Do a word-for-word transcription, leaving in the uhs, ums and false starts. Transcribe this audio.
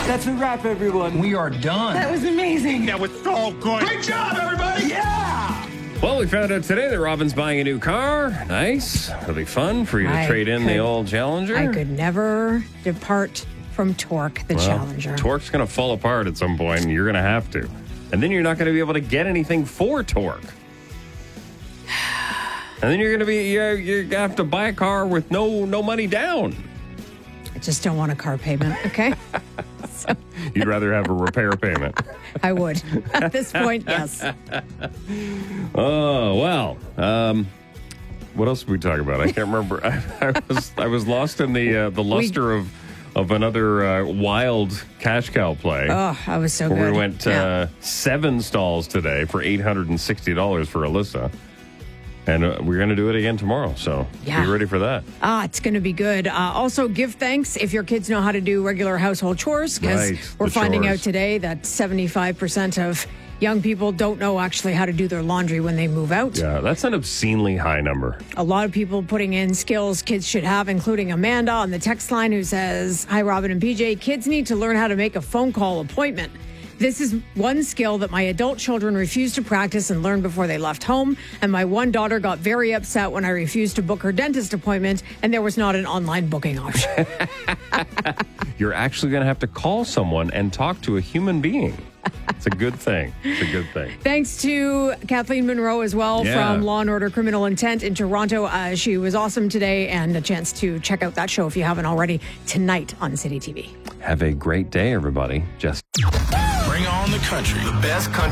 That's a wrap, everyone. We are done. That was amazing. That was so good. Great job, everybody. Yeah! Well, we found out today that Robin's buying a new car. Nice. It'll be fun for you to I trade in could- the old Challenger. I could never depart from Torque, the Well, Challenger. Torque's going to fall apart at some point, and you're going to have to. And then you're not going to be able to get anything for Torque. And then you're going to be you're, you're going to have to buy a car with no no money down. I just don't want a car payment, okay? So You'd rather have a repair payment. I would. At this point, yes. Oh, well. Um, what else did we talk about? I can't remember. I, I was I was lost in the uh, the luster of of another uh, wild cash cow play. Oh, I was so where good. we went Yeah. uh, seven stalls today for eight hundred sixty dollars for Alyssa. And uh, we're going to do it again tomorrow. So Yeah. be ready for that. Ah, it's going to be good. Uh, also, give thanks if your kids know how to do regular household chores, because Right, we're the finding chores. out today that seventy-five percent of young people don't know actually how to do their laundry when they move out. Yeah, that's an obscenely high number. A lot of people putting in skills kids should have, including Amanda on the text line who says, "Hi, Robin and P J. Kids need to learn how to make a phone call appointment. This is one skill that my adult children refused to practice and learn before they left home. And my one daughter got very upset when I refused to book her dentist appointment and there was not an online booking option." You're actually going to have to call someone and talk to a human being. It's a good thing. It's a good thing. Thanks to Kathleen Monroe as well Yeah. from Law and Order Criminal Intent in Toronto. Uh, she was awesome today, and a chance to check out that show if you haven't already tonight on City T V. Have a great day, everybody. Just Bring on the country. The best country